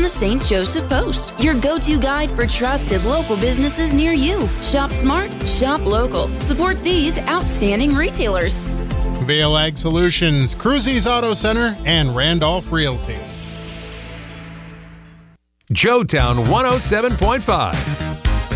the St. Joseph Post, your go-to guide for trusted local businesses near you. Shop smart, shop local. Support these outstanding retailers. Vail Ag Solutions, Cruzy's Auto Center, and Randolph Realty. Joetown 107.5.